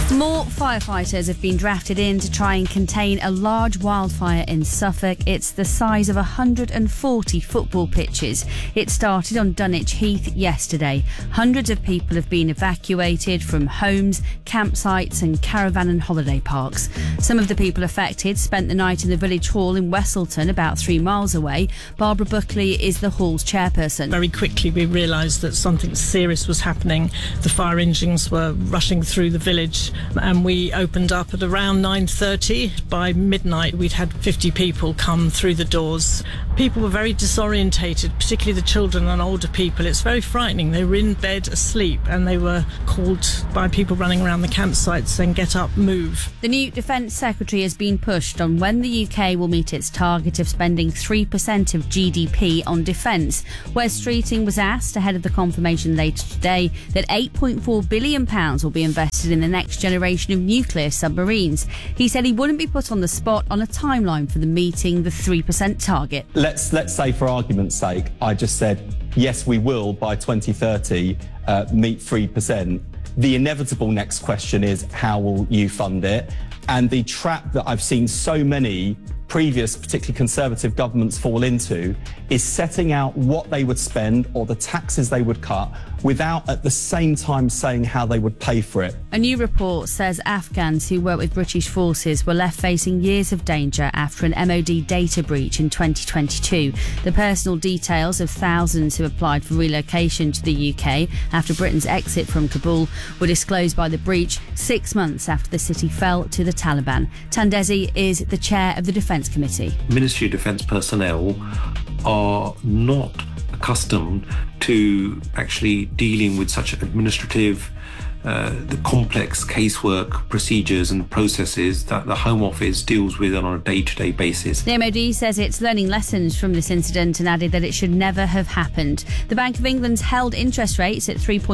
More firefighters have been drafted in to try and contain a large wildfire in Suffolk. It's the size of 140 football pitches. It started on Dunwich Heath yesterday. Hundreds of people have been evacuated from homes, campsites and caravan and holiday parks. Some of the people affected spent the night in the village hall in Westleton, about 3 miles away. Barbara Buckley is the hall's chairperson. Very quickly we realised that something serious was happening. The fire engines were rushing through the village, and we opened up at around 9:30. By midnight we'd had 50 people come through the doors. People were very disorientated, particularly the children and older people. It's very frightening. They were in bed asleep and they were called by people running around the campsites saying, "Get up, move." The new Defence Secretary has been pushed on when the UK will meet its target of spending 3% of GDP on defence. Wes Streeting was asked ahead of the confirmation later today that £8.4 billion will be invested in the next generation of nuclear submarines. He said he wouldn't be put on the spot on a timeline for the meeting the 3% target. Let's say, for argument's sake, I just said, yes, we will by 2030 meet 3%. The inevitable next question is, how will you fund it? And the trap that I've seen so many previous, particularly Conservative governments fall into, is setting out what they would spend or the taxes they would cut without at the same time saying how they would pay for it. A new report says Afghans who work with British forces were left facing years of danger after an MOD data breach in 2022. The personal details of thousands who applied for relocation to the UK after Britain's exit from Kabul were disclosed by the breach 6 months after the city fell to the Taliban. Tandezi is the chair of the Defence Committee. Ministry of Defence personnel are not accustomed to actually dealing with such administrative, the complex casework procedures and processes that the Home Office deals with on a day-to-day basis. The MOD says it's learning lessons from this incident and added that it should never have happened. The Bank of England's held interest rates at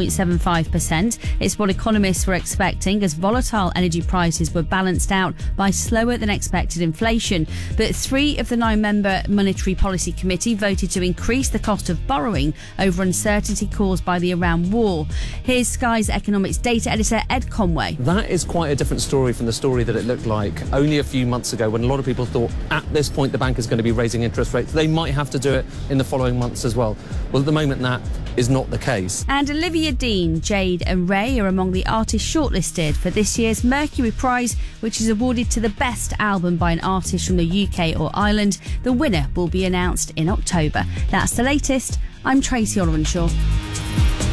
3.75%. It's what economists were expecting, as volatile energy prices were balanced out by slower than expected inflation. But 3 of the 9-member Monetary Policy Committee voted to increase the cost of borrowing over uncertainty caused by the Iran war. Here's Sky's economics data editor Ed Conway. That is quite a different story from the story that it looked like only a few months ago, when a lot of people thought at this point the bank is going to be raising interest rates. They might have to do it in the following months as well. Well, at the moment that is not the case. And Olivia Dean, Jade and Ray are among the artists shortlisted for this year's Mercury Prize, which is awarded to the best album by an artist from the UK or Ireland. The winner will be announced in October. That's the latest. I'm Tracy Olwenshaw.